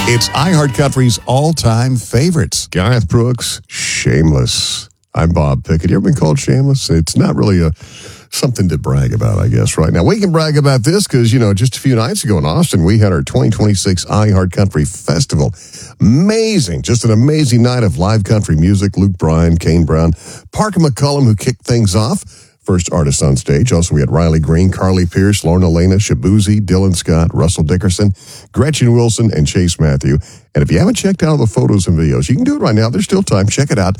It's iHeartCountry's all-time favorites. Garth Brooks, Shameless. I'm Bob Pickett. You ever been called shameless? It's not really something to brag about, I guess, right now. We can brag about this because, just a few nights ago in Austin, we had our 2026 iHeartCountry Festival. Amazing. Just an amazing night of live country music. Luke Bryan, Kane Brown, Parker McCullum, who kicked things off. First artist on stage. Also, we had Riley Green, Carly Pierce, Lorna Elena, Shabuzi, Dylan Scott, Russell Dickerson, Gretchen Wilson, and Chase Matthew. And if you haven't checked out all the photos and videos, you can do it right now. There's still time. Check it out.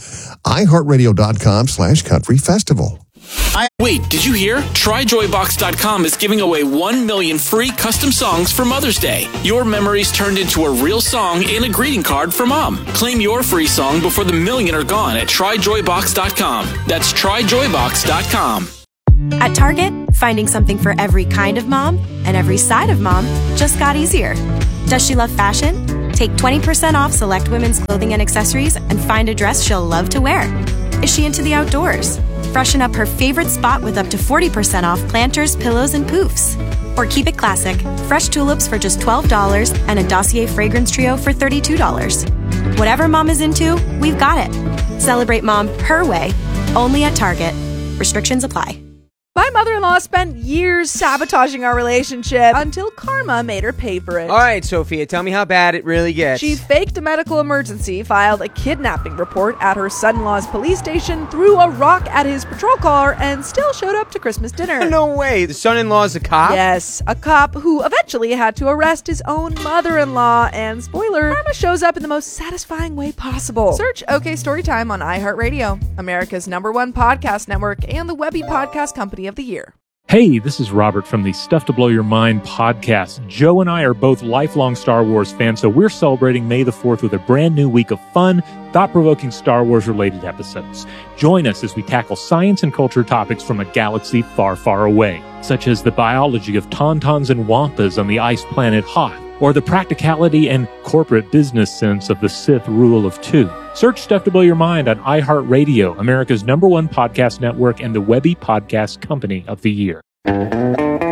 iHeartRadio.com/countryfestival. Wait, did you hear? TryJoyBox.com is giving away 1 million free custom songs for Mother's Day. Your memories turned into a real song and a greeting card for Mom. Claim your free song before the million are gone at TryJoyBox.com. That's TryJoyBox.com. At Target, finding something for every kind of mom and every side of mom just got easier. Does she love fashion? Take 20% off select women's clothing and accessories and find a dress she'll love to wear. Is she into the outdoors? Freshen up her favorite spot with up to 40% off planters, pillows, and poofs. Or keep it classic. Fresh tulips for just $12 and a Dossier fragrance trio for $32. Whatever mom is into, we've got it. Celebrate mom her way, only at Target. Restrictions apply. My mother-in-law spent years sabotaging our relationship until karma made her pay for it. All right, Sophia, tell me how bad it really gets. She faked a medical emergency, filed a kidnapping report at her son-in-law's police station, threw a rock at his patrol car, and still showed up to Christmas dinner. No way. The son-in-law's a cop? Yes, a cop who eventually had to arrest his own mother-in-law. And spoiler, karma shows up in the most satisfying way possible. Search OK Storytime on iHeartRadio, America's #1 podcast network, and the Webby Podcast Company of the Year. Hey, this is Robert from the Stuff to Blow Your Mind podcast. Joe and I are both lifelong Star Wars fans, so we're celebrating May the 4th with a brand new week of fun, thought-provoking Star Wars-related episodes. Join us as we tackle science and culture topics from a galaxy far, far away, such as the biology of tauntauns and wampas on the ice planet Hoth, or the practicality and corporate business sense of the Sith rule of two. Search Stuff to Blow Your Mind on iHeartRadio, America's #1 podcast network, and the Webby Podcast Company of the Year.